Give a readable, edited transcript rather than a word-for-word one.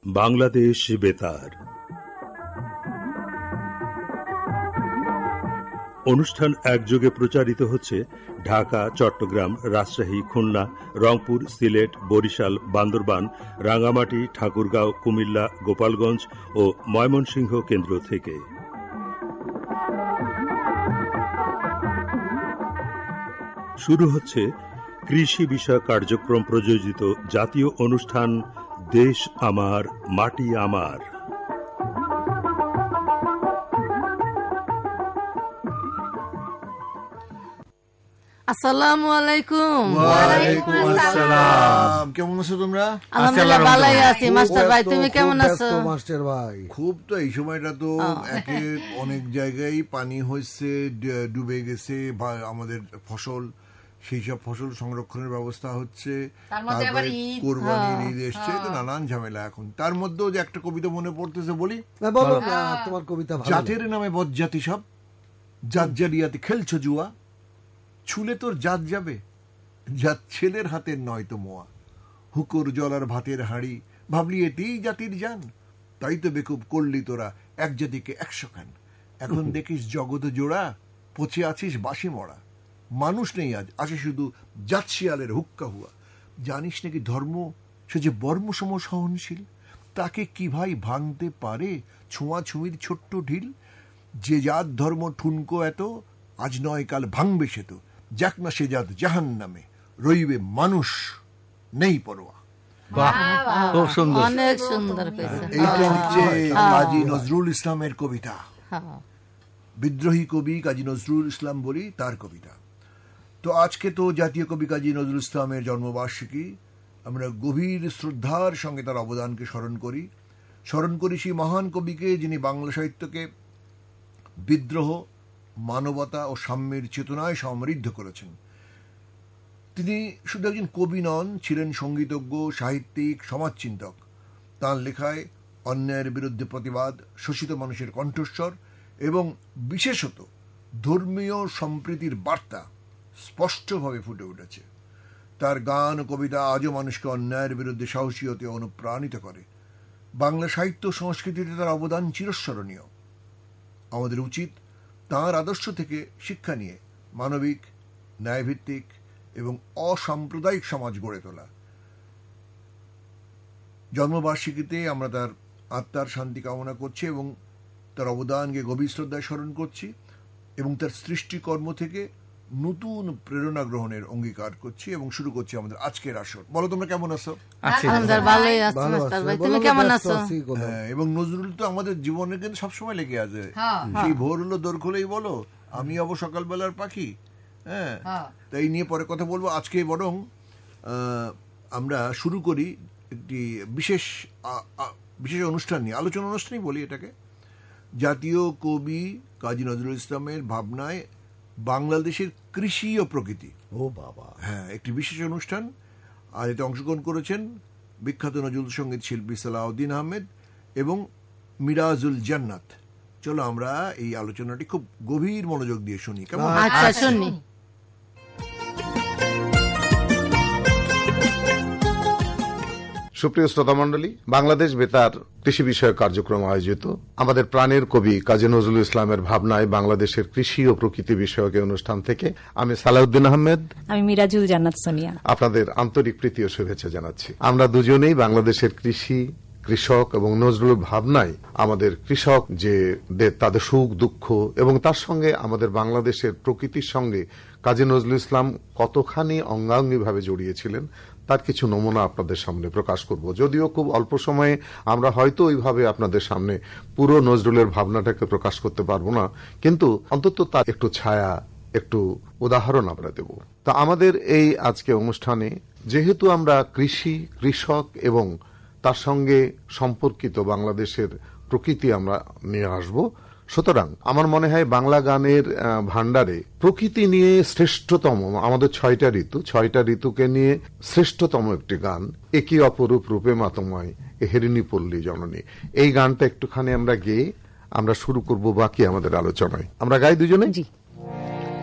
বাংলাদেশ বেতার অনুষ্ঠান একযোগে প্রচারিত হচ্ছে ঢাকা, চট্টগ্রাম, রাজশাহী, খুলনা, রংপুর, সিলেট, বরিশাল, বান্দরবান, রাঙ্গামাটি, ঠাকুরগাঁও, কুমিল্লা, গোপালগঞ্জ ও ময়মনসিংহ কেন্দ্র থেকে। শুরু হচ্ছে কৃষি বিষয়ক কার্যক্রম প্রযোজিত জাতীয় অনুষ্ঠান দেশ আমার মাটি আমার। আসসালামু আলাইকুম। ওয়ালাইকুম আসসালাম। কেমন আছো তোমরা? আলহামদুলিল্লাহ ভালোই আছি। মাস্টার ভাই তুমি কেমন আছো? মাস্টার ভাই খুব তো এই সময়টা তো একে অনেক জায়গায় পানি হয়েছে, ডুবে গেছে আমাদের ফসল, সেই সব ফসল সংরক্ষণের ব্যবস্থা হচ্ছে, তারপরে কোরবানির ঈদ এসছে, তো নানান ঝামেলা এখন। তার মধ্যেও যে একটা কবিতা মনে পড়তেছে, বলি তোমার কবিতা। জাতের নামে বজ্জাতি সব, জাত জালিয়াতি খেলছো জুয়া, ছুলে তোর জাত যাবে, জাত ছেলের হাতের নয় তো মোয়া, হুকুর জলার ভাতের হাঁড়ি, ভাবলি এতেই জাতির জান, তাই তো বেকুব করলি তোরা এক জাতিকে 100 খান। এখন দেখিস জগত জোড়া, পচে আছিস বাসি মরা, মানুষ নেই আজ, আসে শুধু জাত শিয়ালের হুক্কা হুয়া। জানিস নাকি ধর্ম সে যে বর্মসম সহনশীল, তাকে কি ভাই ভাঙতে পারে ছোঁয়াছুঁয়ির ছোট্ট ঢিল? যে জাত ধর্ম ঠুনকো এত, আজ নয় কাল ভাঙবে সে তো, যাক না সে জাত জাহান নামে, রইবে মানুষ নেই পরোয়া। খুব সুন্দর, অনেক সুন্দর। এইটা হচ্ছে কাজী নজরুল ইসলামের কবিতা, বিদ্রোহী কবি কাজী নজরুল ইসলাম বলি তার কবিতা। তো আজকে তো জাতীয় কবি কাজী নজরুল ইসলামের জন্মবার্ষিকী, আমরা গভীর শ্রদ্ধার সঙ্গে তার অবদানকে স্মরণ করি সেই মহান কবিকে, যিনি বাংলা সাহিত্যকে বিদ্রোহ, মানবতা ও সাম্যের চেতনায় সমৃদ্ধ করেছেন। তিনি শুধু একজন কবি নন, ছিলেন সঙ্গীতজ্ঞ, সাহিত্যিক, সমাজচিন্তক। তাঁর লেখায় অন্যায়ের বিরুদ্ধে প্রতিবাদ, শোষিত মানুষের কণ্ঠস্বর এবং বিশেষত ধর্মীয় সম্প্রীতির বার্তা স্পষ্টভাবে ফুটে উঠেছে। তার গান ও কবিতা আজও মানুষকে অন্যায়ের বিরুদ্ধে সাহসী হতে অনুপ্রাণিত করে। বাংলা সাহিত্য সংস্কৃতিতে তার অবদান চিরস্মরণীয়। আমাদের উচিত তাঁর আদর্শ থেকে শিক্ষা নিয়ে মানবিক, ন্যায়ভিত্তিক এবং অসাম্প্রদায়িক সমাজ গড়ে তোলা। জন্মবার্ষিকীতে আমরা তার আত্মার শান্তি কামনা করছি এবং তার অবদানকে গভীর শ্রদ্ধায় স্মরণ করছি এবং তার সৃষ্টিকর্ম থেকে নতুন প্রেরণা গ্রহণের অঙ্গীকার করছি এবং শুরু করছি আমাদের আজকের আসর। বলো তোমরা কেমন আছো? এবং নজরুল তো আমাদের জীবনে কিন্তু সবসময় লেগে আছে। সেই ভোর হলো দোর খুলেই বলো, আমি হব সকালবেলার পাখি। হ্যাঁ, তাই নিয়ে পরে কথা বলবো। আজকে বরং আমরা শুরু করি একটি বিশেষ অনুষ্ঠান নিয়ে, আলোচনা অনুষ্ঠানই বলি এটাকে। জাতীয় কবি কাজী নজরুল ইসলামের ভাবনায় বাংলাদেশের কৃষি ও প্রকৃতি। ও বাবা, হ্যাঁ, একটি বিশেষ অনুষ্ঠান। আর এতে অংশগ্রহণ করেছেন বিখ্যাত নজরুল সঙ্গীত শিল্পী সালাউদ্দিন আহমেদ এবং মিরাজুল জান্নাত। চলো আমরা এই আলোচনাটি খুব গভীর মনোযোগ দিয়ে শুনি, কেমন? আচ্ছা, শুনি। সুপ্রিয় শ্রোতা মণ্ডলী, বাংলাদেশ বেতার কৃষি বিষয়ক কার্যক্রম আয়োজিত আমাদের প্রাণের কবি কাজী নজরুল ইসলামের ভাবনায় বাংলাদেশের কৃষি ও প্রকৃতি বিষয়ক অনুষ্ঠান থেকে আমি সালাউদ্দিন আহমেদ, আমি মিরাজুল জান্নাত সোনিয়া আপনাদের আন্তরিক প্রীতি ও শুভেচ্ছা জানাচ্ছি। আমরা দুজনেই বাংলাদেশের কৃষি, কৃষক এবং নজরুলের ভাবনায় আমাদের কৃষক যে তাদের সুখ দুঃখ এবং তার সঙ্গে আমাদের বাংলাদেশের প্রকৃতির সঙ্গে কাজী নজরুল ইসলাম কতখানি অঙ্গাঙ্গিভাবে জড়িয়েছিলেন তার কিছু নমুনা আপনাদের সামনে প্রকাশ করব। যদিও খুব অল্প সময়ে আমরা হয়তো ওইভাবে আপনাদের সামনে পুরো নজরুলের ভাবনাটাকে প্রকাশ করতে পারবো না, কিন্তু অন্তত তার একটু ছায়া, একটু উদাহরণ আমরা দেব। তা আমাদের এই আজকে অনুষ্ঠানে যেহেতু আমরা কৃষি, কৃষক এবং তার সঙ্গে সম্পর্কিত বাংলাদেশের প্রকৃতি আমরা নিয়ে আসব, সুতরাং আমার মনে হয় বাংলা গানের ভান্ডারে প্রকৃতি নিয়ে শ্রেষ্ঠতম, আমাদের 6টা ঋতু, 6টা ঋতুকে নিয়ে শ্রেষ্ঠতম একটি গান একই অপরূপ রূপে মাতময় হেরিণী পল্লী জননী। এই গানটা একটুখানি আমরা গেয়ে আমরা শুরু করব বাকি আমাদের আলোচনায়। আমরা গাই দুজনে।